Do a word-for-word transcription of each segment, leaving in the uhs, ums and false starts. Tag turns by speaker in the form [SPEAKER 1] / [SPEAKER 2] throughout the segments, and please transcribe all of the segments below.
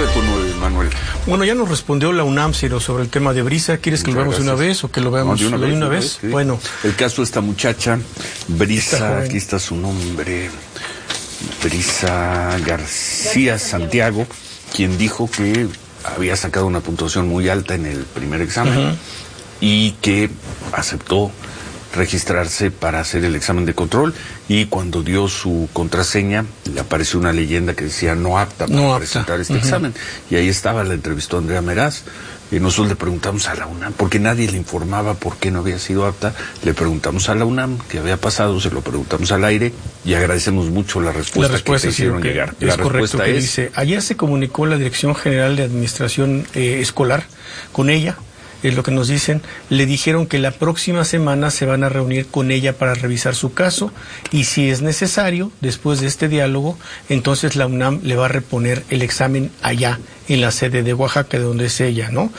[SPEAKER 1] con nueve, Manuel.
[SPEAKER 2] Bueno, ya nos respondió la UNAM, Ciro, sobre el tema de Brisa. ¿Quieres que Muchas lo veamos gracias. de una vez o que lo veamos no, de una, de una vez? vez?
[SPEAKER 1] Sí.
[SPEAKER 2] Bueno.
[SPEAKER 1] El caso de esta muchacha, Brisa, aquí está su nombre, Brisa García Santiago, quien dijo que había sacado una puntuación muy alta en el primer examen uh-huh. y que aceptó registrarse para hacer el examen de control, y cuando dio su contraseña le apareció una leyenda que decía no apta para no presentar apta. este uh-huh. examen, y ahí estaba, la entrevistó Andrea Meraz, y nosotros le preguntamos a la UNAM, porque nadie le informaba por qué no había sido apta, le preguntamos a la UNAM qué había pasado, se lo preguntamos al aire, y agradecemos mucho la respuesta, la respuesta que se hicieron llegar.
[SPEAKER 2] Es
[SPEAKER 1] la
[SPEAKER 2] correcto,
[SPEAKER 1] respuesta
[SPEAKER 2] que
[SPEAKER 1] es...
[SPEAKER 2] dice, ayer se comunicó la Dirección General de Administración eh, Escolar con ella, es lo que nos dicen, le dijeron que la próxima semana se van a reunir con ella para revisar su caso, y si es necesario, después de este diálogo, entonces la UNAM le va a reponer el examen allá, en la sede de Oaxaca, de donde es ella, ¿no?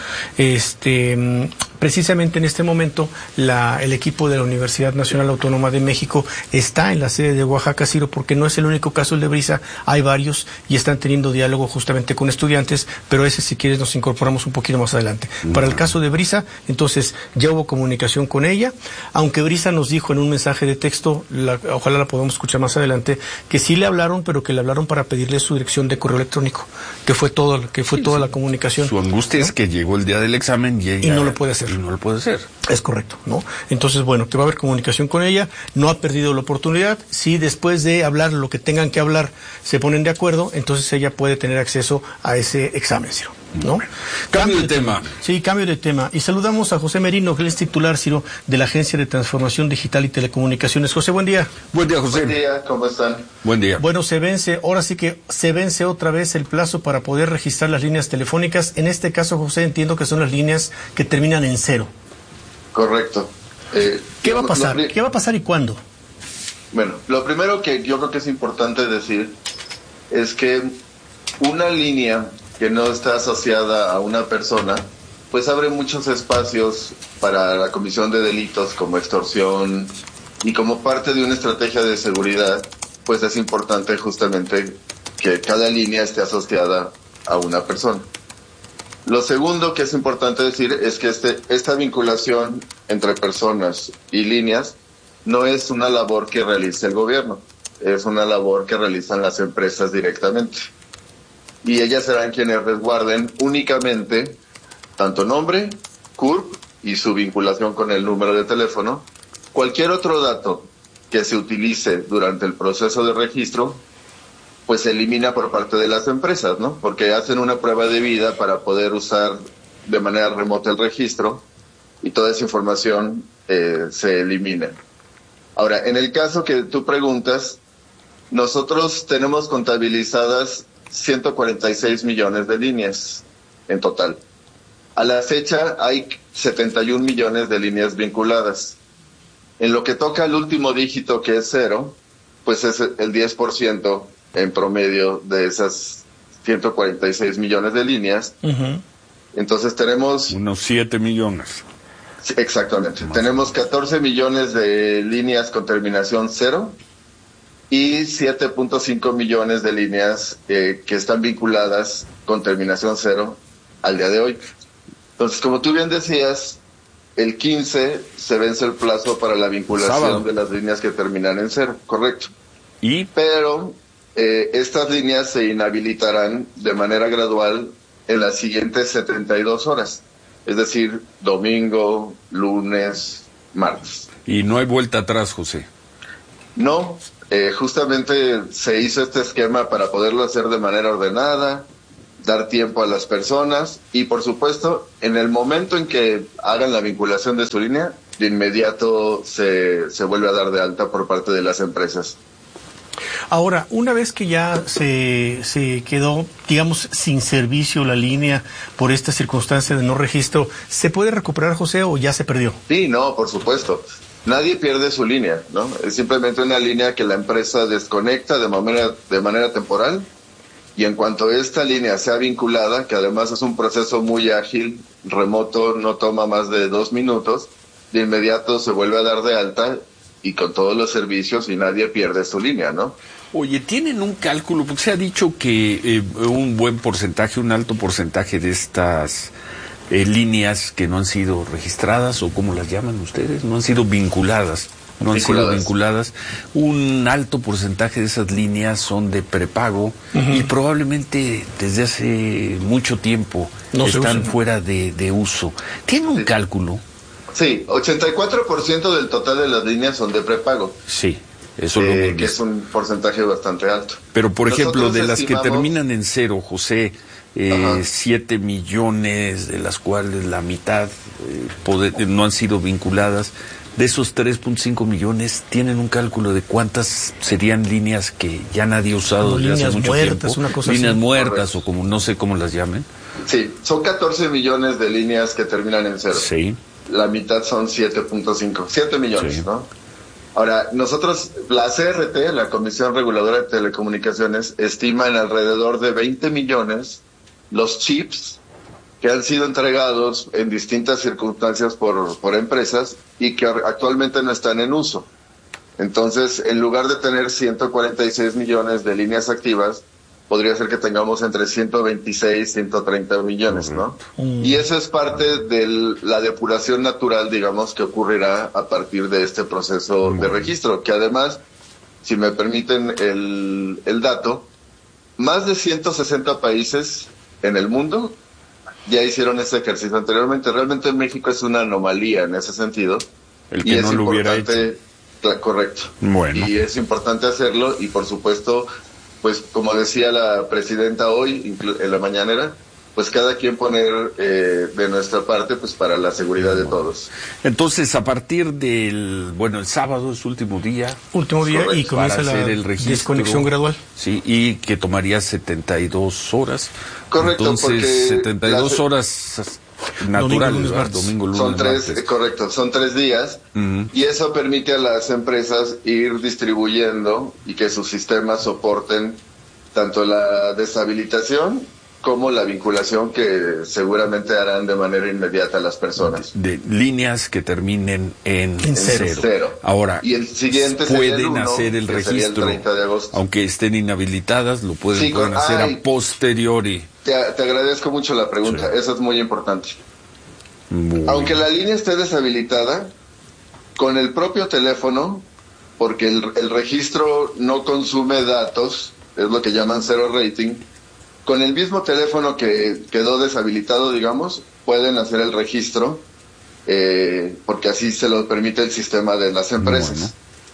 [SPEAKER 2] Este, precisamente en este momento, la, el equipo de la Universidad Nacional Autónoma de México está en la sede de Oaxaca, Ciro, porque no es el único caso el de Brisa, hay varios, y están teniendo diálogo justamente con estudiantes, pero ese, si quieres, nos incorporamos un poquito más adelante. Uh-huh. Para el caso de Brisa, entonces, ya hubo comunicación con ella, aunque Brisa nos dijo en un mensaje de texto, la, ojalá la podamos escuchar más adelante, que sí le hablaron, pero que le hablaron para pedirle su dirección de correo electrónico, que fue todo lo que que fue sí, toda sí. la comunicación.
[SPEAKER 1] Su angustia ¿no? es que llegó el día del examen y ella...
[SPEAKER 2] Y no lo puede hacer.
[SPEAKER 1] Y no lo puede hacer.
[SPEAKER 2] Es correcto, ¿no? Entonces, bueno, que va a haber comunicación con ella, no ha perdido la oportunidad, si después de hablar lo que tengan que hablar se ponen de acuerdo, entonces ella puede tener acceso a ese examen, Ciro, ¿no?
[SPEAKER 1] Cambio, cambio de, de tema.
[SPEAKER 2] tema. Sí, cambio de tema. Y saludamos a José Merino, que es titular, Ciro, de la Agencia de Transformación Digital y Telecomunicaciones. José, buen día.
[SPEAKER 1] Buen día, José.
[SPEAKER 3] Buen día, ¿cómo están?
[SPEAKER 1] Buen día.
[SPEAKER 2] Bueno, se vence, ahora sí que se vence otra vez el plazo para poder registrar las líneas telefónicas. En este caso, José, entiendo que son las líneas que terminan en cero.
[SPEAKER 3] Correcto. Eh,
[SPEAKER 2] ¿Qué va a pasar? Lo, ¿Qué va a pasar y cuándo?
[SPEAKER 3] Bueno, lo primero que yo creo que es importante decir es que una línea que no está asociada a una persona, pues abre muchos espacios para la comisión de delitos como extorsión, y como parte de una estrategia de seguridad, pues es importante justamente que cada línea esté asociada a una persona. Lo segundo que es importante decir es que este, esta vinculación entre personas y líneas no es una labor que realice el gobierno, es una labor que realizan las empresas directamente. Y ellas serán quienes resguarden únicamente tanto nombre, C U R P y su vinculación con el número de teléfono. Cualquier otro dato que se utilice durante el proceso de registro, pues se elimina por parte de las empresas, ¿no? Porque hacen una prueba de vida para poder usar de manera remota el registro, y toda esa información eh, se elimina. Ahora, en el caso que tú preguntas, nosotros tenemos contabilizadas ciento cuarenta y seis millones de líneas en total. A la fecha hay setenta y un millones de líneas vinculadas. En lo que toca al último dígito, que es cero, pues es el diez por ciento en promedio de esas ciento cuarenta y seis millones de líneas. Uh-huh. Entonces tenemos...
[SPEAKER 1] Unos siete millones.
[SPEAKER 3] Sí, exactamente. Más. Tenemos catorce millones de líneas con terminación cero y siete punto cinco millones de líneas eh, que están vinculadas con terminación cero al día de hoy. Entonces, como tú bien decías, el quince se vence el plazo para la vinculación Sábado. de las líneas que terminan en cero, correcto.
[SPEAKER 1] ¿Y?
[SPEAKER 3] Pero eh, estas líneas se inhabilitarán de manera gradual en las siguientes setenta y dos horas, es decir, domingo, lunes, martes.
[SPEAKER 1] Y no hay vuelta atrás, José.
[SPEAKER 3] No, eh, justamente se hizo este esquema para poderlo hacer de manera ordenada, dar tiempo a las personas, y por supuesto, en el momento en que hagan la vinculación de su línea, de inmediato se, se vuelve a dar de alta por parte de las empresas.
[SPEAKER 2] Ahora, una vez que ya se, se quedó, digamos, sin servicio la línea por esta circunstancia de no registro, ¿se puede recuperar, José, o ya se perdió?
[SPEAKER 3] Sí, no, por supuesto. Nadie pierde su línea, ¿no? Es simplemente una línea que la empresa desconecta de manera, de manera temporal, y en cuanto esta línea sea vinculada, que además es un proceso muy ágil, remoto, no toma más de dos minutos, de inmediato se vuelve a dar de alta y con todos los servicios, y nadie pierde su línea, ¿no?
[SPEAKER 1] Oye, ¿tienen un cálculo? Porque se ha dicho que eh, un buen porcentaje, un alto porcentaje de estas eh, líneas que no han sido registradas, o ¿cómo las llaman ustedes? No han sido vinculadas. No han vinculadas. sido vinculadas. Un alto porcentaje de esas líneas son de prepago uh-huh. y probablemente desde hace mucho tiempo no están fuera de, de uso. ¿Tiene un sí. cálculo?
[SPEAKER 3] Sí, ochenta y cuatro por ciento del total de las líneas son de prepago.
[SPEAKER 1] Sí, eso
[SPEAKER 3] eh,
[SPEAKER 1] lo
[SPEAKER 3] que es un porcentaje bastante alto.
[SPEAKER 1] Pero, por ejemplo, Nosotros de las estimamos... que terminan en cero, José, eh, siete millones, de las cuales la mitad eh, poder, no han sido vinculadas. De esos tres punto cinco millones, ¿tienen un cálculo de cuántas serían líneas que ya nadie ha usado desde hace mucho
[SPEAKER 2] muertas,
[SPEAKER 1] tiempo?
[SPEAKER 2] Una cosa
[SPEAKER 1] líneas
[SPEAKER 2] así.
[SPEAKER 1] muertas
[SPEAKER 3] Correcto.
[SPEAKER 1] O como no sé cómo las llamen.
[SPEAKER 3] Sí, son catorce millones de líneas que terminan en cero.
[SPEAKER 1] Sí.
[SPEAKER 3] La mitad son siete punto cinco, siete millones,
[SPEAKER 1] sí.
[SPEAKER 3] ¿no? Ahora, nosotros, la C R T, la Comisión Reguladora de Telecomunicaciones, estima en alrededor de veinte millones los chips que han sido entregados en distintas circunstancias por, por empresas y que actualmente no están en uso. Entonces, en lugar de tener ciento cuarenta y seis millones de líneas activas, podría ser que tengamos entre ciento veintiséis, ciento treinta millones, ¿no? Mm. Y eso es parte de la depuración natural, digamos, que ocurrirá a partir de este proceso mm. de registro, que además, si me permiten el, el dato, más de ciento sesenta países en el mundo ya hicieron ese ejercicio anteriormente. Realmente México es una anomalía en ese sentido.
[SPEAKER 1] El que
[SPEAKER 3] y
[SPEAKER 1] no
[SPEAKER 3] es
[SPEAKER 1] lo hubiera
[SPEAKER 3] importante,
[SPEAKER 1] hecho.
[SPEAKER 3] Correcto.
[SPEAKER 1] Bueno.
[SPEAKER 3] Y es importante hacerlo y, por supuesto, pues como decía la presidenta hoy en la mañanera, pues cada quien poner eh, de nuestra parte pues para la seguridad de todos.
[SPEAKER 1] Entonces, a partir del, bueno, el sábado es último día.
[SPEAKER 2] Último día
[SPEAKER 1] correcto,
[SPEAKER 2] y comienza la
[SPEAKER 1] el registro,
[SPEAKER 2] desconexión gradual.
[SPEAKER 1] Sí, y que tomaría setenta y dos horas.
[SPEAKER 3] Correcto,
[SPEAKER 1] entonces, setenta y dos
[SPEAKER 3] las,
[SPEAKER 1] horas naturales, domingo, lunes, domingo, lunes,
[SPEAKER 3] son tres,
[SPEAKER 1] martes.
[SPEAKER 3] Correcto, son tres días uh-huh. y eso permite a las empresas ir distribuyendo y que sus sistemas soporten tanto la deshabilitación como la vinculación que seguramente harán de manera inmediata las personas.
[SPEAKER 1] De, de líneas que terminen en, en cero.
[SPEAKER 3] cero.
[SPEAKER 1] Ahora,
[SPEAKER 3] y el siguiente
[SPEAKER 1] pueden
[SPEAKER 3] el uno,
[SPEAKER 1] hacer el registro,
[SPEAKER 3] el treinta de agosto.
[SPEAKER 1] Aunque estén inhabilitadas, lo pueden,
[SPEAKER 3] sí,
[SPEAKER 1] pueden
[SPEAKER 3] con,
[SPEAKER 1] hacer
[SPEAKER 3] ay,
[SPEAKER 1] a posteriori.
[SPEAKER 3] Te, te agradezco mucho la pregunta, sí. Eso es muy importante. Muy aunque la línea esté deshabilitada, con el propio teléfono, porque el, el registro no consume datos, es lo que llaman zero rating, con el mismo teléfono que quedó deshabilitado, digamos, pueden hacer el registro, eh, porque así se lo permite el sistema de las empresas.
[SPEAKER 1] Bueno.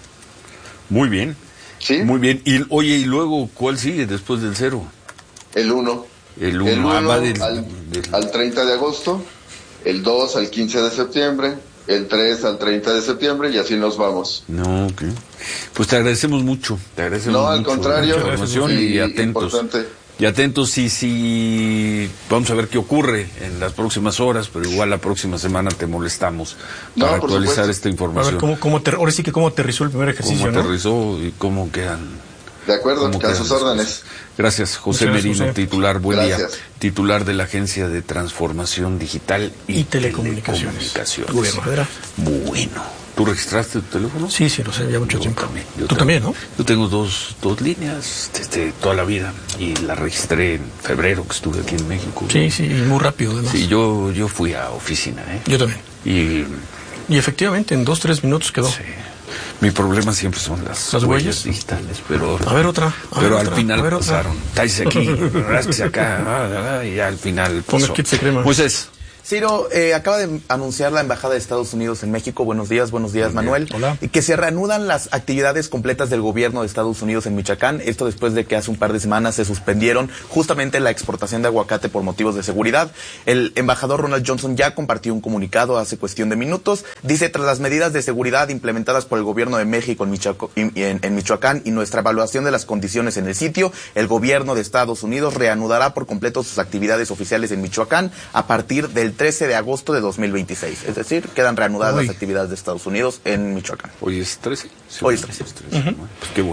[SPEAKER 1] Muy bien.
[SPEAKER 3] ¿Sí?
[SPEAKER 1] Muy bien. Y oye, ¿y luego cuál sigue después del cero?
[SPEAKER 3] El uno.
[SPEAKER 1] El uno,
[SPEAKER 3] el uno
[SPEAKER 1] ah, del,
[SPEAKER 3] al,
[SPEAKER 1] del...
[SPEAKER 3] al treinta de agosto, el dos al quince de septiembre, el tres al treinta de septiembre y así nos vamos.
[SPEAKER 1] No, ok. Pues te agradecemos mucho. Te agradecemos
[SPEAKER 3] no, al
[SPEAKER 1] mucho
[SPEAKER 3] contrario.
[SPEAKER 1] La información y, y atentos.
[SPEAKER 3] Importante.
[SPEAKER 1] Y atentos y si vamos a ver qué ocurre en las próximas horas, pero igual la próxima semana te molestamos para no, actualizar supuesto. esta información.
[SPEAKER 2] A ver, ¿cómo, cómo te, ahora sí que cómo aterrizó el primer ejercicio,
[SPEAKER 1] ¿Cómo aterrizó
[SPEAKER 2] ¿no?
[SPEAKER 1] y cómo quedan?
[SPEAKER 3] De acuerdo, a sus órdenes.
[SPEAKER 1] Gracias, José
[SPEAKER 2] Muchas
[SPEAKER 1] Merino,
[SPEAKER 2] gracias,
[SPEAKER 1] titular, buen
[SPEAKER 3] gracias.
[SPEAKER 1] día, titular de la Agencia de Transformación Digital y,
[SPEAKER 2] y Telecomunicaciones.
[SPEAKER 1] telecomunicaciones. Bueno. ¿Tú registraste tu teléfono?
[SPEAKER 2] Sí, sí, lo sé, ya mucho yo tiempo.
[SPEAKER 1] También,
[SPEAKER 2] ¿Tú
[SPEAKER 1] tengo,
[SPEAKER 2] también, no?
[SPEAKER 1] Yo tengo dos, dos líneas desde toda la vida y la registré en febrero que estuve aquí en México.
[SPEAKER 2] Sí, sí, y muy rápido además.
[SPEAKER 1] Sí, yo, yo fui a oficina, ¿eh?
[SPEAKER 2] Yo también.
[SPEAKER 1] Y,
[SPEAKER 2] y efectivamente, en dos, tres minutos quedó.
[SPEAKER 1] Sí. Mi problema siempre son las,
[SPEAKER 2] ¿Las huellas?
[SPEAKER 1] huellas digitales, pero...
[SPEAKER 2] A ver otra. A
[SPEAKER 1] pero
[SPEAKER 2] ver
[SPEAKER 1] al
[SPEAKER 2] otra,
[SPEAKER 1] final
[SPEAKER 2] otra.
[SPEAKER 1] pasaron. Tállese aquí, rásquese acá, y ya al final pasó.
[SPEAKER 2] Ponga kits de crema.
[SPEAKER 1] Moisés.
[SPEAKER 4] Ciro, eh, acaba de anunciar la Embajada de Estados Unidos en México, buenos días, buenos días
[SPEAKER 1] Bien.
[SPEAKER 4] Manuel,
[SPEAKER 2] Hola.
[SPEAKER 4] que se reanudan las actividades completas del gobierno de Estados Unidos en Michoacán, esto después de que hace un par de semanas se suspendieron justamente la exportación de aguacate por motivos de seguridad. El embajador Ronald Johnson ya compartió un comunicado hace cuestión de minutos, dice, tras las medidas de seguridad implementadas por el gobierno de México en, Michoac- en, en Michoacán y nuestra evaluación de las condiciones en el sitio, el gobierno de Estados Unidos reanudará por completo sus actividades oficiales en Michoacán a partir del trece de agosto de dos mil veintiséis, es decir, quedan reanudadas
[SPEAKER 2] Hoy.
[SPEAKER 4] las actividades de Estados Unidos en Michoacán.
[SPEAKER 1] Hoy es trece. Sí,
[SPEAKER 4] Hoy es trece.
[SPEAKER 1] trece. Uh-huh. Bueno, pues qué bueno.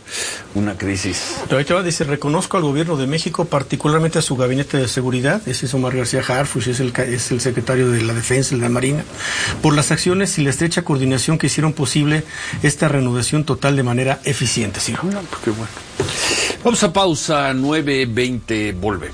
[SPEAKER 1] una crisis.
[SPEAKER 2] Ahorita va, dice, reconozco al gobierno de México, particularmente a su gabinete de seguridad, ese es Omar García Harfuch, es el, es el secretario de la Defensa, de la Marina, por las acciones y la estrecha coordinación que hicieron posible esta reanudación total de manera eficiente. ¿Sí?
[SPEAKER 1] No, pues qué bueno. Vamos a pausa, nueve veinte, volvemos.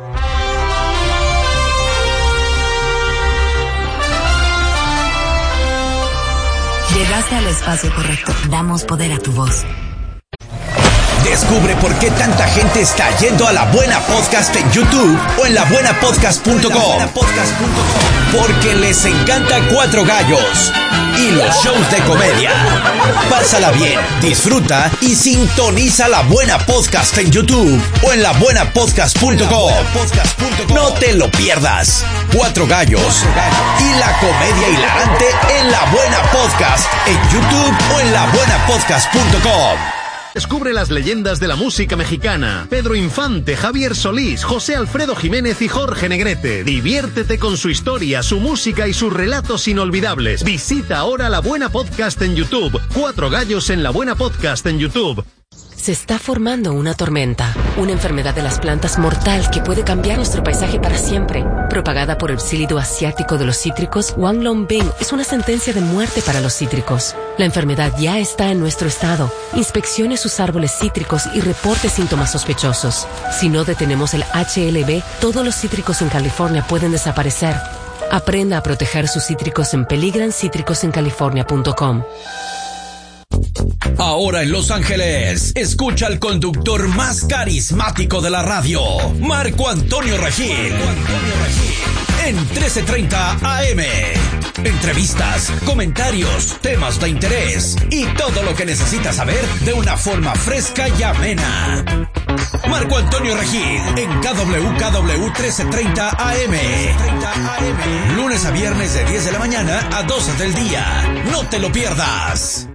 [SPEAKER 5] Llegaste al espacio correcto. Damos poder a tu voz.
[SPEAKER 6] Descubre por qué tanta gente está yendo a La Buena Podcast en YouTube o en la buena podcast punto com. Porque les encanta Cuatro Gallos y los shows de comedia. Pásala bien, disfruta y sintoniza La Buena Podcast en YouTube o en la buena podcast punto com. No te lo pierdas. Cuatro Gallos y la comedia hilarante en La Buena Podcast en YouTube o en la buena podcast punto com.
[SPEAKER 7] Descubre las leyendas de la música mexicana. Pedro Infante, Javier Solís, José Alfredo Jiménez y Jorge Negrete. Diviértete con su historia, su música y sus relatos inolvidables. Visita ahora La Buena Podcast en YouTube. Cuatro Gallos en La Buena Podcast en YouTube.
[SPEAKER 8] Se está formando una tormenta, una enfermedad de las plantas mortal que puede cambiar nuestro paisaje para siempre. Propagada por el psílido asiático de los cítricos, Wanglongbing es una sentencia de muerte para los cítricos. La enfermedad ya está en nuestro estado. Inspeccione sus árboles cítricos y reporte síntomas sospechosos. Si no detenemos el H L B, todos los cítricos en California pueden desaparecer. Aprenda a proteger sus cítricos en peligran cítricos en california punto com.
[SPEAKER 6] Ahora en Los Ángeles, escucha al conductor más carismático de la radio, Marco Antonio Regil, en trece treinta A M. Entrevistas, comentarios, temas de interés y todo lo que necesitas saber de una forma fresca y amena. Marco Antonio Regil en K W K W trece treinta A M. Lunes a viernes de diez de la mañana a doce del día. No te lo pierdas.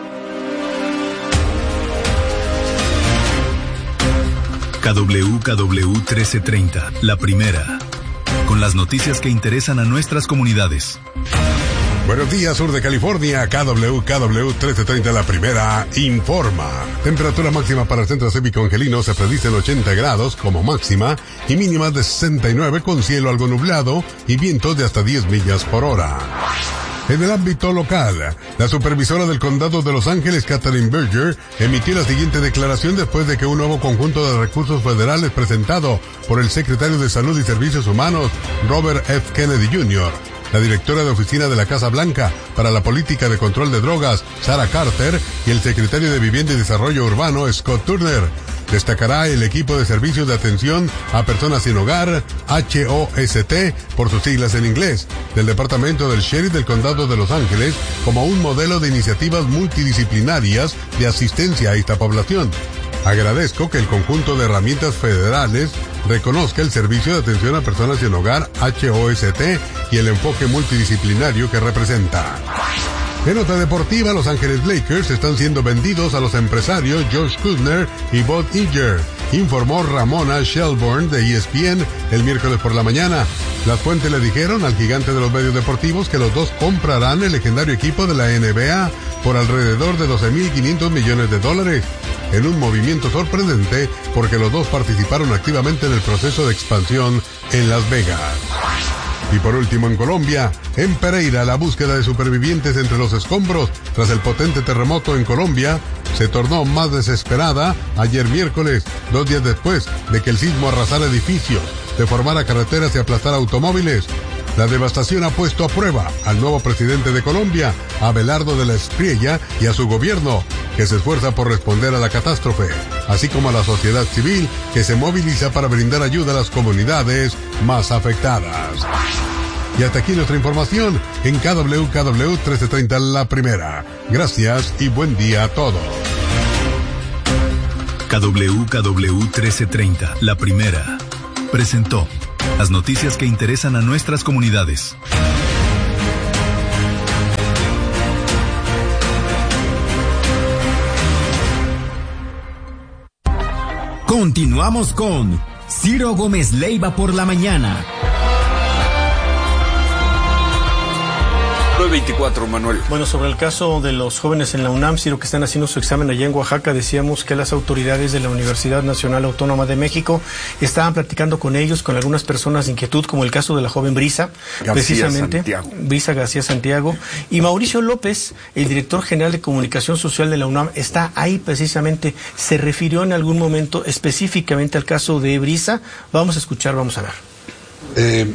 [SPEAKER 9] K W K W trece treinta, la primera, con las noticias que interesan a nuestras comunidades.
[SPEAKER 10] Buenos días, sur de California. K W K W trece treinta, la primera, informa. Temperatura máxima para el centro cívico angelino se predice en ochenta grados como máxima y mínima de sesenta y nueve con cielo algo nublado y vientos de hasta diez millas por hora. En el ámbito local, la supervisora del condado de Los Ángeles, Katherine Berger, emitió la siguiente declaración después de que un nuevo conjunto de recursos federales presentado por el secretario de Salud y Servicios Humanos, Robert F. Kennedy junior, la directora de oficina de la Casa Blanca para la Política de Control de Drogas, Sarah Carter, y el secretario de Vivienda y Desarrollo Urbano, Scott Turner. Destacará el equipo de servicios de atención a personas sin hogar, H O S T, por sus siglas en inglés, del Departamento del Sheriff del Condado de Los Ángeles, como un modelo de iniciativas multidisciplinarias de asistencia a esta población. Agradezco que el conjunto de herramientas federales reconozca el servicio de atención a personas sin hogar, H O S T, y el enfoque multidisciplinario que representa. En nota deportiva, Los Ángeles Lakers están siendo vendidos a los empresarios Josh Kuzner y Bob Iger, informó Ramona Shelburne de E S P N el miércoles por la mañana. Las fuentes le dijeron al gigante de los medios deportivos que los dos comprarán el legendario equipo de la N B A por alrededor de doce mil quinientos millones de dólares, en un movimiento sorprendente porque los dos participaron activamente en el proceso de expansión en Las Vegas. Y por último, en Colombia, en Pereira, la búsqueda de supervivientes entre los escombros tras el potente terremoto en Colombia se tornó más desesperada ayer miércoles, dos días después de que el sismo arrasara edificios, deformara carreteras y aplastara automóviles. La devastación ha puesto a prueba al nuevo presidente de Colombia, Abelardo de la Espriella, y a su gobierno, que se esfuerza por responder a la catástrofe, así como a la sociedad civil, que se moviliza para brindar ayuda a las comunidades más afectadas. Y hasta aquí nuestra información en K W K W trece treinta, la primera. Gracias y buen día a todos.
[SPEAKER 9] K W K W trece treinta, la primera, presentó las noticias que interesan a nuestras comunidades.
[SPEAKER 11] Continuamos con Ciro Gómez Leiva por la mañana.
[SPEAKER 1] nueve veinticuatro, Manuel.
[SPEAKER 2] Bueno, sobre el caso de los jóvenes en la UNAM, Ciro, que están haciendo su examen allá en Oaxaca, decíamos que las autoridades de la Universidad Nacional Autónoma de México estaban platicando con ellos, con algunas personas de inquietud, como el caso de la joven Brisa,
[SPEAKER 1] García
[SPEAKER 2] precisamente,
[SPEAKER 1] Santiago.
[SPEAKER 2] Brisa García Santiago, y Mauricio López, el director general de Comunicación Social de la UNAM, está ahí precisamente, se refirió en algún momento específicamente al caso de Brisa. Vamos a escuchar, vamos a ver.
[SPEAKER 12] Eh,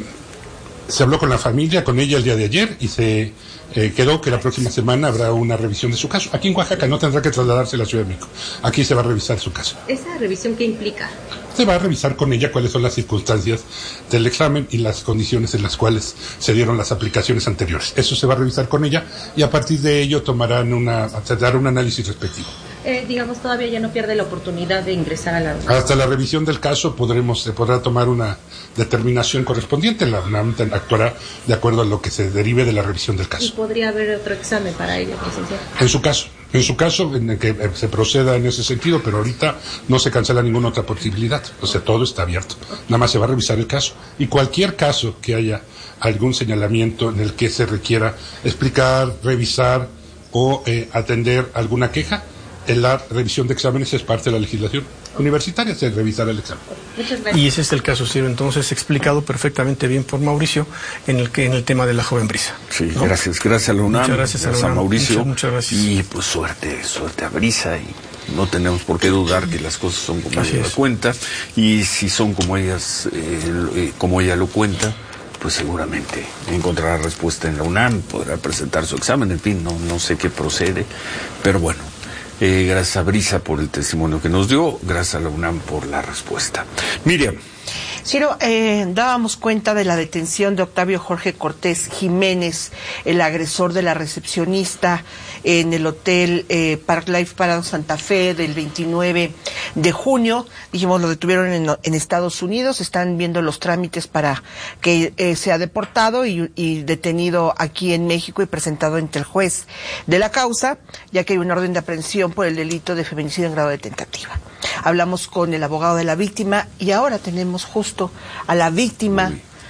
[SPEAKER 12] se habló con la familia, con ella el día de ayer, y se eh, quedó que la próxima semana habrá una revisión de su caso. Aquí en Oaxaca no tendrá que trasladarse a la Ciudad de México. Aquí se va a revisar su caso.
[SPEAKER 13] ¿Esa revisión qué implica?
[SPEAKER 12] Se va a revisar con ella cuáles son las circunstancias del examen y las condiciones en las cuales se dieron las aplicaciones anteriores. Eso se va a revisar con ella y a partir de ello tomarán una, se dará un análisis respectivo.
[SPEAKER 13] Eh, digamos, todavía ya no pierde la oportunidad de ingresar a la UNAM.
[SPEAKER 12] Hasta la revisión del caso podremos, se podrá tomar una determinación correspondiente. La UNAM actuará de acuerdo a lo que se derive de la revisión del
[SPEAKER 13] ¿Y
[SPEAKER 12] caso.
[SPEAKER 13] podría haber otro examen para ella, licenciado?
[SPEAKER 12] En su caso, en su caso, en el que se proceda en ese sentido, pero ahorita no se cancela ninguna otra posibilidad. O sea, todo está abierto. Nada más se va a revisar el caso. Y cualquier caso que haya algún señalamiento en el que se requiera explicar, revisar o eh, atender alguna queja, en la revisión de exámenes es parte de la legislación universitaria, se revisará el examen.
[SPEAKER 13] Muchas gracias.
[SPEAKER 2] Y ese es el caso, Ciro, entonces explicado perfectamente bien por Mauricio en el que en el tema de la joven Brisa.
[SPEAKER 1] Sí,
[SPEAKER 2] ¿no?
[SPEAKER 1] gracias, gracias a la UNAM,
[SPEAKER 2] Muchas gracias a, la UNAM.
[SPEAKER 1] Mauricio.
[SPEAKER 2] Muchas, muchas gracias.
[SPEAKER 1] Y pues suerte, suerte a Brisa, y no tenemos por qué dudar que las cosas son como
[SPEAKER 2] Así
[SPEAKER 1] ella
[SPEAKER 2] es.
[SPEAKER 1] lo cuenta, y si son como ellas, eh, como ella lo cuenta, pues seguramente encontrará respuesta en la UNAM, podrá presentar su examen, en fin, no, no sé qué procede, pero bueno. Eh, gracias a Brisa por el testimonio que nos dio, gracias a la UNAM por la respuesta. Miriam.
[SPEAKER 14] Ciro, eh, dábamos cuenta de la detención de Octavio Jorge Cortés Jiménez, el agresor de la recepcionista en el hotel eh, Park Life Parado Santa Fe del veintinueve de junio. Dijimos, lo detuvieron en, en Estados Unidos, están viendo los trámites para que eh, sea deportado y, y detenido aquí en México y presentado ante el juez de la causa, ya que hay una orden de aprehensión por el delito de feminicidio en grado de tentativa. Hablamos con el abogado de la víctima y ahora tenemos justo a la víctima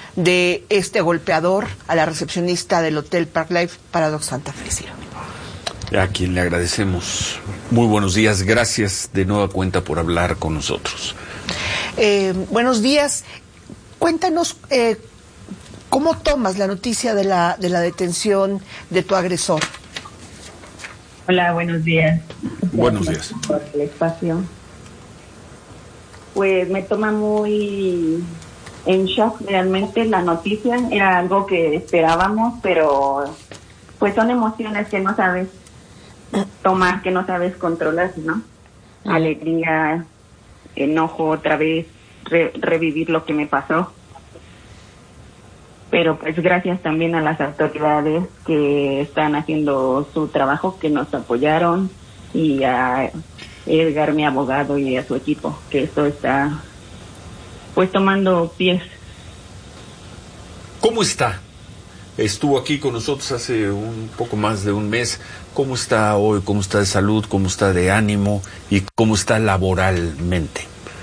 [SPEAKER 14] de este golpeador, a la recepcionista del Hotel Park Life Parado Santa Fe. Ciro.
[SPEAKER 1] A quien le agradecemos. Muy buenos días, gracias de nueva cuenta por hablar con nosotros.
[SPEAKER 14] Eh, buenos días. Cuéntanos eh, cómo tomas la noticia de la de la detención de tu agresor.
[SPEAKER 15] Hola, buenos días.
[SPEAKER 1] Buenos días.
[SPEAKER 15] Por el espacio. Pues me toma muy en shock realmente la noticia. Era algo que esperábamos, pero pues son emociones que no sabes tomar, que no sabes controlar, ¿no? Alegría, enojo otra vez, re- revivir lo que me pasó. Pero pues gracias también a las autoridades que están haciendo su trabajo, que nos apoyaron, y a Edgar, mi abogado, y a su equipo, que esto está pues tomando pies.
[SPEAKER 1] ¿Cómo está? Estuvo aquí con nosotros hace un poco más de un mes. ¿Cómo está hoy? ¿Cómo está de salud? ¿Cómo está de ánimo? ¿Y cómo está laboralmente?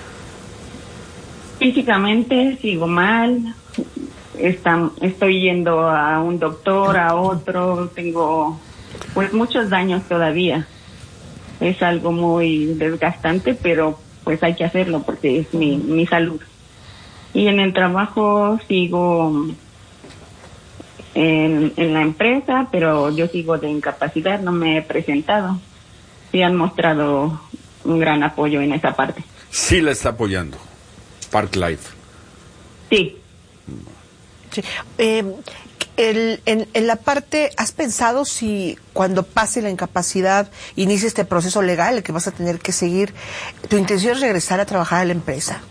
[SPEAKER 15] Físicamente sigo mal. Está, estoy yendo a un doctor, a otro. Tengo pues muchos daños todavía. Es algo muy desgastante, pero pues hay que hacerlo porque es mi, mi salud. Y en el trabajo sigo en, en la empresa, pero yo sigo de incapacidad, no me he presentado. Sí han mostrado un gran apoyo en esa parte.
[SPEAKER 1] Sí la está apoyando Park Life.
[SPEAKER 15] Sí.
[SPEAKER 14] Sí. Eh, el, en, en la parte, ¿has pensado si cuando pase la incapacidad, inicie este proceso legal, el que vas a tener que seguir, tu intención es regresar a trabajar a la empresa?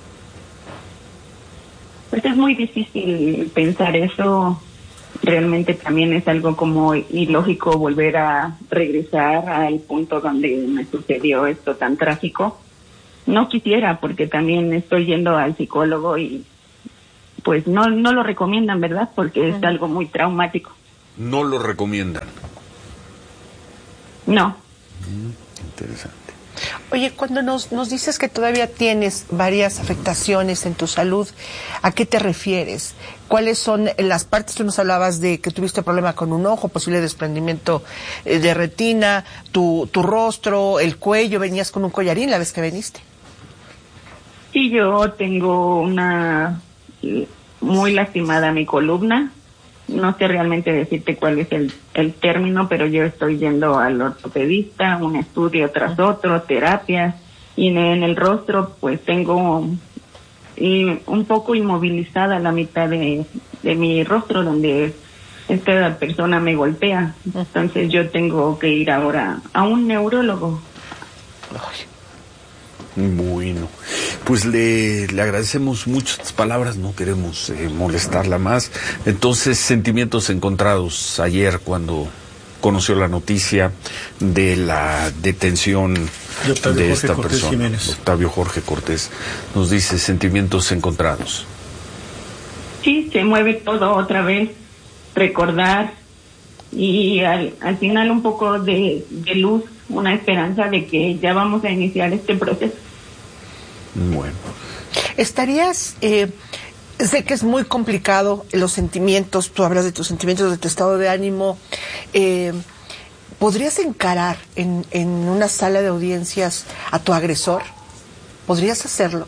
[SPEAKER 15] Pues es muy difícil pensar eso. Realmente también es algo como ilógico volver a regresar al punto donde me sucedió esto tan trágico. No quisiera, porque también estoy yendo al psicólogo y pues no no lo recomiendan, ¿verdad? Porque es algo muy traumático.
[SPEAKER 1] No lo recomiendan.
[SPEAKER 15] No.
[SPEAKER 1] Interesante.
[SPEAKER 14] Oye, cuando nos, nos dices que todavía tienes varias afectaciones en tu salud, ¿a qué te refieres? ¿Cuáles son las partes? Tú nos hablabas de que tuviste problema con un ojo, posible desprendimiento eh, de retina, tu, tu rostro, el cuello, venías con un collarín la vez que viniste.
[SPEAKER 15] Sí, yo tengo una muy lastimada mi columna. No sé realmente decirte cuál es el, el término, pero yo estoy yendo al ortopedista, un estudio tras otro, terapias, y en, en el rostro pues tengo y un poco inmovilizada la mitad de, de mi rostro donde esta persona me golpea. Entonces yo tengo que ir ahora a un neurólogo.
[SPEAKER 1] Bueno, pues le, le agradecemos mucho estas palabras, no queremos eh, molestarla más. Entonces, sentimientos encontrados ayer cuando conoció la noticia de la detención
[SPEAKER 2] de, Octavio
[SPEAKER 1] de
[SPEAKER 2] Jorge
[SPEAKER 1] esta
[SPEAKER 2] Cortés
[SPEAKER 1] persona,
[SPEAKER 2] Jiménez.
[SPEAKER 1] Octavio Jorge Cortés. Nos dice sentimientos encontrados.
[SPEAKER 15] Sí, se mueve todo otra vez, recordar y al, al final un poco de, de luz, una esperanza de que ya vamos a iniciar este proceso.
[SPEAKER 1] Bueno.
[SPEAKER 14] ¿Estarías, eh, sé que es muy complicado los sentimientos, tú hablas de tus sentimientos, de tu estado de ánimo, eh, ¿podrías encarar en, en una sala de audiencias a tu agresor? ¿Podrías hacerlo?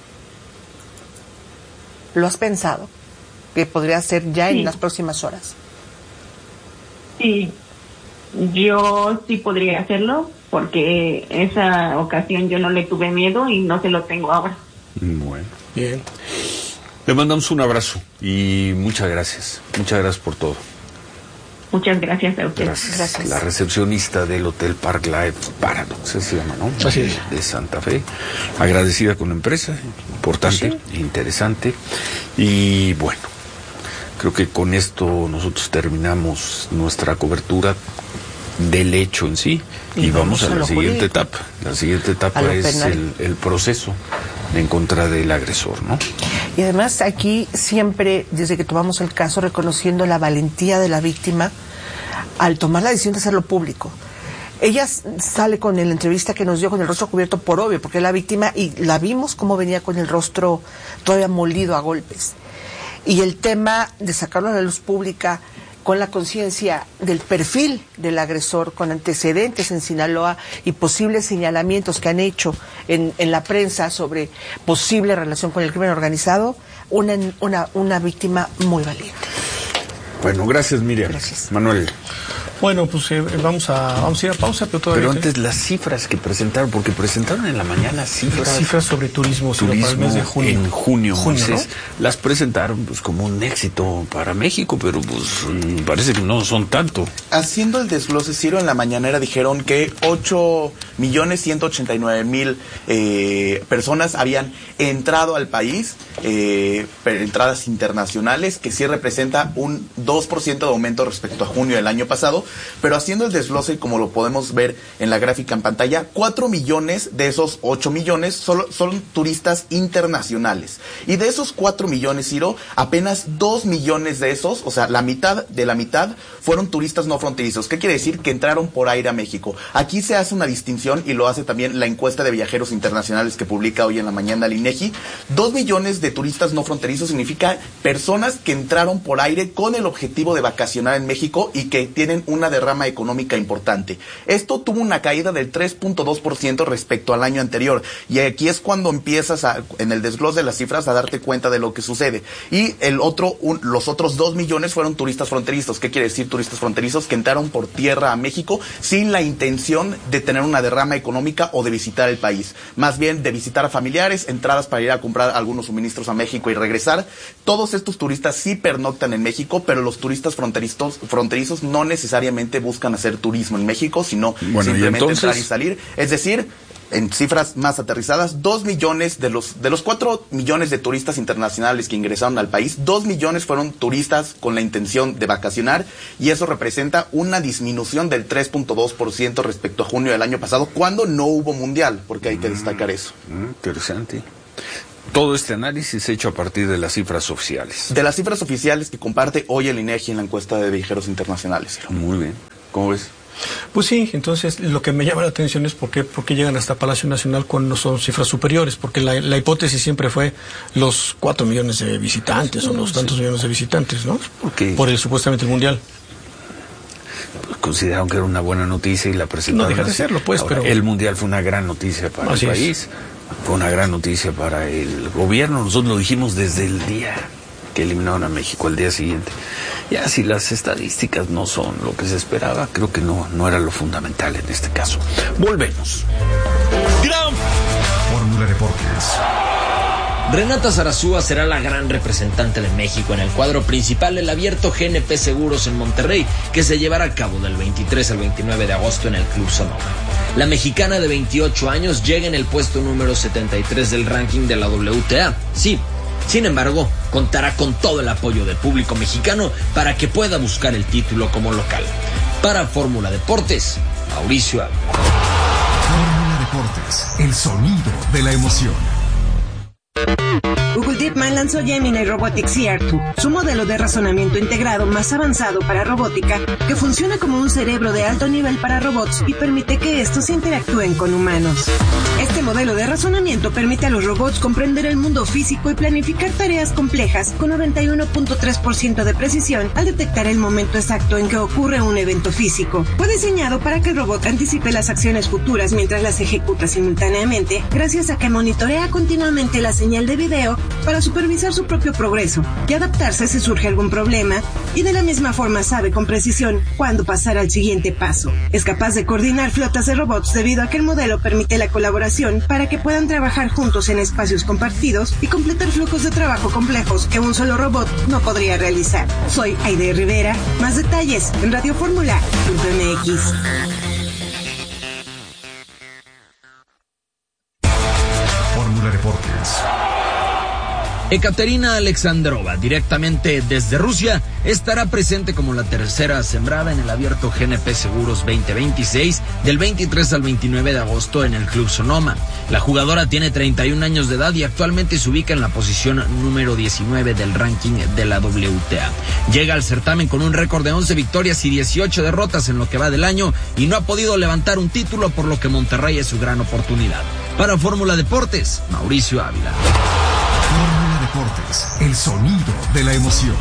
[SPEAKER 14] ¿Lo has pensado? ¿Que podría ser ya
[SPEAKER 15] Sí.
[SPEAKER 14] en las próximas horas?
[SPEAKER 15] Sí, yo sí podría hacerlo, porque esa ocasión yo no le tuve miedo y no se lo tengo ahora.
[SPEAKER 1] Bueno.
[SPEAKER 2] Bien.
[SPEAKER 1] Le mandamos un abrazo y muchas gracias. Muchas gracias por todo.
[SPEAKER 15] Muchas gracias a usted.
[SPEAKER 1] Gracias.
[SPEAKER 15] Gracias.
[SPEAKER 1] La recepcionista del Hotel Park Life Paradox, así se llama, ¿no?
[SPEAKER 2] Así es.
[SPEAKER 1] De Santa Fe. Agradecida con la empresa, importante,
[SPEAKER 2] Sí.
[SPEAKER 1] interesante. Y bueno, creo que con esto nosotros terminamos nuestra cobertura del hecho en sí y,
[SPEAKER 14] Y
[SPEAKER 1] vamos,
[SPEAKER 14] vamos
[SPEAKER 1] a
[SPEAKER 14] a
[SPEAKER 1] la
[SPEAKER 14] lo
[SPEAKER 1] siguiente
[SPEAKER 14] jurídico.
[SPEAKER 1] etapa. La siguiente
[SPEAKER 14] A
[SPEAKER 1] etapa
[SPEAKER 14] lo
[SPEAKER 1] es
[SPEAKER 14] penal.
[SPEAKER 1] el, el proceso en contra del agresor, ¿no?
[SPEAKER 14] Y además aquí siempre, desde que tomamos el caso, reconociendo la valentía de la víctima al tomar la decisión de hacerlo público. Ella s- sale con la entrevista que nos dio con el rostro cubierto por obvio, porque es la víctima y la vimos cómo venía con el rostro todavía molido a golpes. Y el tema de sacarlo a la luz pública con la conciencia del perfil del agresor, con antecedentes en Sinaloa y posibles señalamientos que han hecho en, en la prensa sobre posible relación con el crimen organizado, una, una, una víctima muy valiente.
[SPEAKER 1] Bueno, gracias, Miriam.
[SPEAKER 14] Gracias.
[SPEAKER 1] Manuel.
[SPEAKER 2] Bueno, pues eh, vamos a vamos a ir a pausa, pero todavía
[SPEAKER 1] Pero
[SPEAKER 2] te-
[SPEAKER 1] antes las cifras que presentaron, porque presentaron en la mañana cifras,
[SPEAKER 2] cifras sobre turismo, sino
[SPEAKER 1] turismo
[SPEAKER 2] para el mes de junio.
[SPEAKER 1] en junio,
[SPEAKER 2] Junio,
[SPEAKER 1] Moisés.
[SPEAKER 2] ¿no?
[SPEAKER 1] Las presentaron pues como un éxito para México, pero pues mm, parece que no son tanto.
[SPEAKER 4] Haciendo el desglose, Ciro, en la mañanera dijeron que ocho millones ciento ochenta y nueve mil eh, personas habían entrado al país, eh, per- entradas internacionales, que sí representa un dos por ciento de aumento respecto a junio del año pasado, pero haciendo el desglose, como lo podemos ver en la gráfica en pantalla, cuatro millones de esos ocho millones solo, son turistas internacionales. Y de esos cuatro millones, Ciro, apenas dos millones de esos, o sea, la mitad de la mitad, fueron turistas no fronterizos. ¿Qué quiere decir? Que entraron por aire a México. Aquí se hace una distinción y lo hace también la encuesta de viajeros internacionales que publica hoy en la mañana el INEGI. Dos millones de turistas no fronterizos significa personas que entraron por aire con el objetivo de vacacionar en México y que tienen una derrama económica importante. Esto tuvo una caída del tres punto dos por ciento respecto al año anterior. Y aquí es cuando empiezas a, en el desglose de las cifras, a darte cuenta de lo que sucede. Y el otro, un, los otros dos millones fueron turistas fronterizos. ¿Qué quiere decir turistas fronterizos? Que entraron por tierra a México sin la intención de tener una derrama económica o de visitar el país. Más bien de visitar a familiares, entradas para ir a comprar algunos suministros a México y regresar. Todos estos turistas sí pernoctan en México, pero los turistas fronterizos, fronterizos no necesariamente buscan hacer turismo en México, sino
[SPEAKER 1] Bueno, y
[SPEAKER 4] simplemente
[SPEAKER 1] entonces-
[SPEAKER 4] entrar y salir. Es decir, en cifras más aterrizadas, dos millones de los de los cuatro millones de turistas internacionales que ingresaron al país, dos millones fueron turistas con la intención de vacacionar, y eso representa una disminución del tres punto dos por ciento respecto a junio del año pasado, cuando no hubo mundial, porque hay que destacar eso.
[SPEAKER 1] Mm, interesante. Todo este análisis hecho a partir de las cifras oficiales.
[SPEAKER 4] De las cifras oficiales que comparte hoy el INEGI en la encuesta de viajeros internacionales.
[SPEAKER 1] Muy bien. ¿Cómo ves?
[SPEAKER 2] Pues sí, entonces lo que me llama la atención es por qué, por qué llegan hasta Palacio Nacional cuando son cifras superiores, porque la, la hipótesis siempre fue los cuatro millones de visitantes o los tantos millones de visitantes, ¿no?
[SPEAKER 1] Okay.
[SPEAKER 2] Por el supuestamente el Mundial.
[SPEAKER 1] Pues consideraron que era una buena noticia y la presentaron.
[SPEAKER 2] No deja de serlo, pues,
[SPEAKER 1] Ahora,
[SPEAKER 2] pero...
[SPEAKER 1] el Mundial fue una gran noticia para
[SPEAKER 2] Así
[SPEAKER 1] el
[SPEAKER 2] es.
[SPEAKER 1] país, fue una gran noticia para el gobierno. Nosotros lo dijimos desde el día que eliminaron a México, al día siguiente. Ya si las estadísticas no son lo que se esperaba, creo que no, no era lo fundamental en este caso. Volvemos.
[SPEAKER 6] Gran
[SPEAKER 11] Fórmula Deportes.
[SPEAKER 16] Renata Zarazúa será la gran representante de México en el cuadro principal del abierto G N P Seguros en Monterrey, que se llevará a cabo del veintitrés al veintinueve de agosto en el Club Sonoma. La mexicana de veintiocho años llega en el puesto número setenta y tres del ranking de la W T A. Sí, sin embargo, contará con todo el apoyo del público mexicano para que pueda buscar el título como local. Para Fórmula Deportes, Mauricio Ávila.
[SPEAKER 11] Fórmula Deportes, el sonido de la emoción.
[SPEAKER 17] Google DeepMind lanzó Gemini Robotics C R dos, su modelo de razonamiento integrado más avanzado para robótica, que funciona como un cerebro de alto nivel para robots y permite que estos interactúen con humanos. Este modelo de razonamiento permite a los robots comprender el mundo físico y planificar tareas complejas con noventa y uno punto tres por ciento de precisión al detectar el momento exacto en que ocurre un evento físico. Fue diseñado para que el robot anticipe las acciones futuras mientras las ejecuta simultáneamente, gracias a que monitorea continuamente la señal de video para supervisar su propio progreso y adaptarse si surge algún problema, y de la misma forma sabe con precisión cuándo pasar al siguiente paso. Es capaz de coordinar flotas de robots debido a que el modelo permite la colaboración para que puedan trabajar juntos en espacios compartidos y completar flujos de trabajo complejos que un solo robot no podría realizar. Soy Aide Rivera. Más detalles en radio fórmula punto m x.
[SPEAKER 11] Fórmula Deportes.
[SPEAKER 16] Ekaterina Alexandrova, directamente desde Rusia, estará presente como la tercera sembrada en el abierto G N P Seguros veinte veintiséis del veintitrés al veintinueve de agosto en el Club Sonoma. La jugadora tiene treinta y un años de edad y actualmente se ubica en la posición número diecinueve del ranking de la W T A. Llega al certamen con un récord de once victorias y dieciocho derrotas en lo que va del año y no ha podido levantar un título, por lo que Monterrey es su gran oportunidad. Para Fórmula Deportes, Mauricio Ávila.
[SPEAKER 11] Fórmula Deportes, el sonido de la emoción.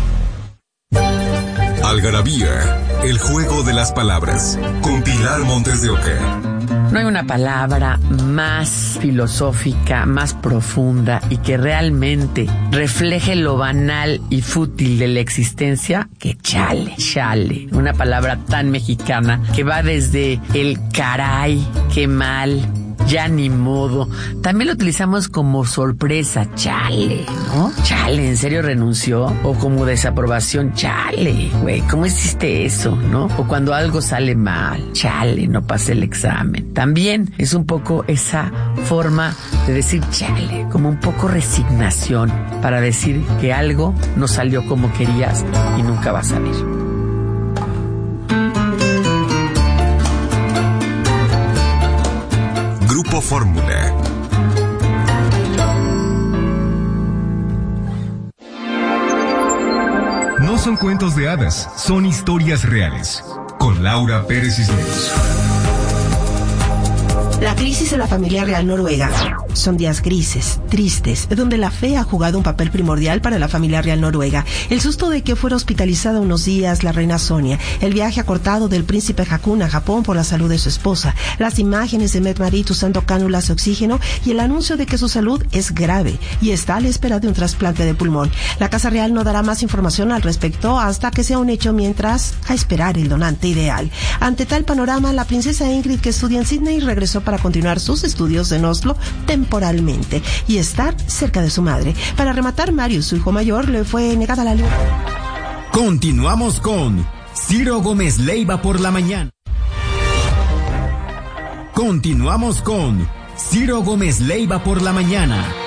[SPEAKER 18] Algarabía, el juego de las palabras, con Pilar Montes de Oca.
[SPEAKER 19] No hay una palabra más filosófica, más profunda y que realmente refleje lo banal y fútil de la existencia que chale, chale. Una palabra tan mexicana que va desde el caray, qué mal, ya ni modo. También lo utilizamos como sorpresa, chale, ¿no? Chale, ¿en serio renunció? O como desaprobación, chale, güey, ¿cómo hiciste eso, no? O cuando algo sale mal, chale, no pasé el examen. También es un poco esa forma de decir chale, como un poco resignación para decir que algo no salió como querías y nunca va a salir.
[SPEAKER 18] Grupo Fórmula.
[SPEAKER 11] No son cuentos de hadas, son historias reales. Con Laura Pérez Cisneros.
[SPEAKER 20] La crisis de la familia real noruega son días grises, tristes, donde la fe ha jugado un papel primordial para la familia real noruega. El susto de que fuera hospitalizada unos días la reina Sonia, el viaje acortado del príncipe Haakon a Japón por la salud de su esposa, las imágenes de Mette-Marit usando cánulas de oxígeno y el anuncio de que su salud es grave y está a la espera de un trasplante de pulmón. La Casa Real no dará más información al respecto hasta que sea un hecho, mientras a esperar el donante ideal. Ante tal panorama, la princesa Ingrid, que estudia en Sydney, regresó para continuar sus estudios en Oslo temporalmente y estar cerca de su madre. Para rematar, Marius, su hijo mayor, le fue negada la luz.
[SPEAKER 11] Continuamos con Ciro Gómez Leiva por la mañana. Continuamos con Ciro Gómez Leiva por la mañana.